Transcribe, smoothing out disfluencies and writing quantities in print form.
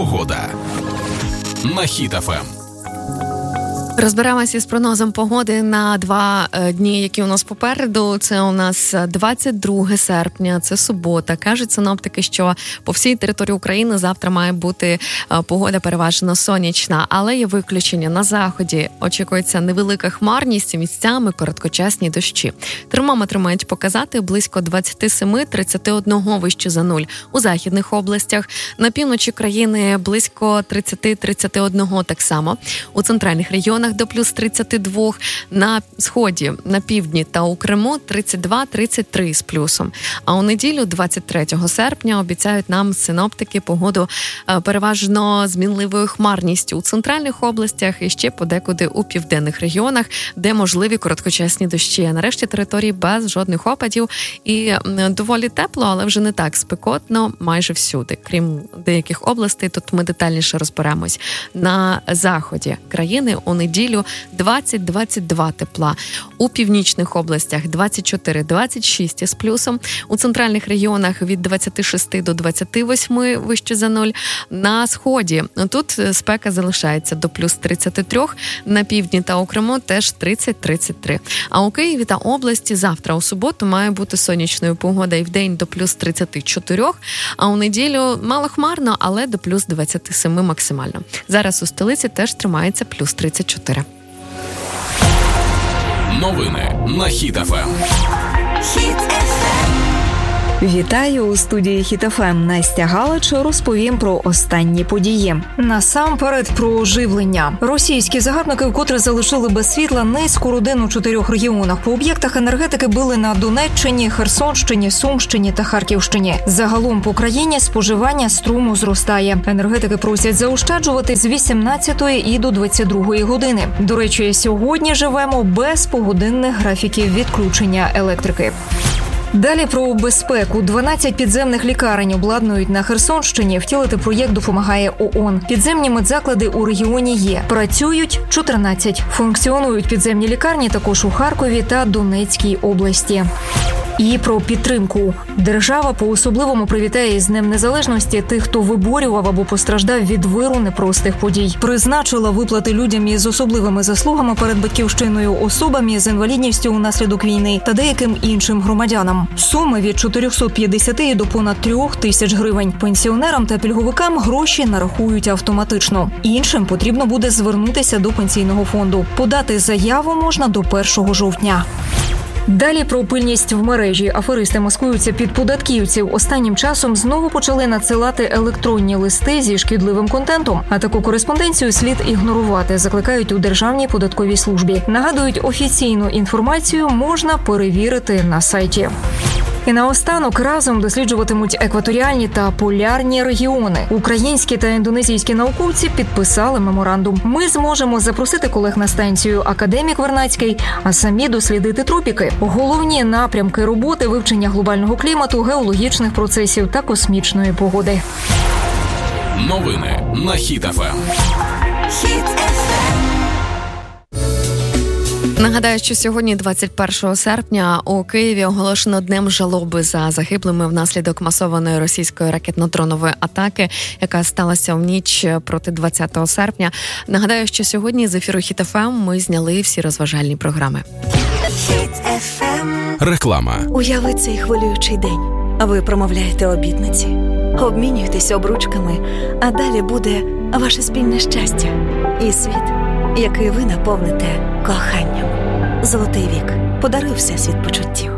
Погода на Хіт ФМ. Розберемося з прогнозом погоди на 2 дні, які у нас попереду. Це у нас 22 серпня, це субота. Кажуть синоптики, що по всій території України завтра має бути погода переважно сонячна, але є виключення. На заході очікується невелика хмарність, місцями короткочасні дощі. Термометри мають показати близько 27-31 вище за нуль у західних областях. На півночі країни близько 30-31 так само. У центральних регіонах до плюс 32, на сході, на півдні та у Криму 32-33 з плюсом. А у неділю, 23 серпня, обіцяють нам синоптики погоду переважно з мінливою хмарністю у центральних областях і ще подекуди у південних регіонах, де можливі короткочасні дощі. А нарешті території без жодних опадів і доволі тепло, але вже не так спекотно майже всюди. Крім деяких областей, тут ми детальніше розберемось. На заході країни у неділю 20-22 тепла. У північних областях 24-26 з плюсом. У центральних регіонах від 26 до 28 вище за нуль. На сході тут спека залишається до плюс 33. На півдні та у Криму теж 30-33. А у Києві та області завтра у суботу має бути сонячною погода і вдень до плюс 34. А у неділю малохмарно, але до плюс 27 максимально. Зараз у столиці теж тримається плюс 34. Новини на Хіт ФМ. Хіт ФМ. Вітаю у студії Хіт ФМ. Настя Галич розповім про останні події. Насамперед про оживлення. Російські загарбники вкотре залишили без світла низку родин у 4 регіонах. По об'єктах енергетики били на Донеччині, Херсонщині, Сумщині та Харківщині. Загалом по країні споживання струму зростає. Енергетики просять заощаджувати з 18 і до 22 години. До речі, сьогодні живемо без погодинних графіків відключення електрики. Далі про безпеку. 12 підземних лікарень обладнують на Херсонщині. Втілити проєкт допомагає ООН. Підземні медзаклади у регіоні є. Працюють 14. Функціонують підземні лікарні також у Харкові та Донецькій області. І про підтримку. Держава по-особливому привітає з Днем Незалежності тих, хто виборював або постраждав від виру непростих подій. Призначила виплати людям із особливими заслугами перед батьківщиною, особам із інвалідністю унаслідок війни та деяким іншим громадянам. Суми від 450 до понад 3000 гривень. Пенсіонерам та пільговикам гроші нарахують автоматично. Іншим потрібно буде звернутися до пенсійного фонду. Подати заяву можна до 1 жовтня. Далі про пильність в мережі. Аферисти маскуються під податківців. Останнім часом знову почали надсилати електронні листи зі шкідливим контентом. А таку кореспонденцію слід ігнорувати, закликають у Державній податковій службі. Нагадують, офіційну інформацію можна перевірити на сайті. І наостанок разом досліджуватимуть екваторіальні та полярні регіони. Українські та індонезійські науковці підписали меморандум. Ми зможемо запросити колег на станцію «Академік Вернадський», а самі дослідити тропіки. Головні напрямки роботи – вивчення глобального клімату, геологічних процесів та космічної погоди. Новини на Хіт ФМ. Хіт ФМ. Нагадаю, що сьогодні, 21 серпня, у Києві оголошено Днем жалоби за загиблими внаслідок масованої російської ракетно-дронової атаки, яка сталася в ніч проти 20 серпня. Нагадаю, що сьогодні з ефіру Хіт ФМ ми зняли всі розважальні програми. Хіт ФМ. Реклама. Уяви цей хвилюючий день. Ви промовляєте обітниці, обмінюєтесь обручками, а далі буде ваше спільне щастя і світ, який ви наповните коханням. Золотий вік подарив всесвіт почуттів.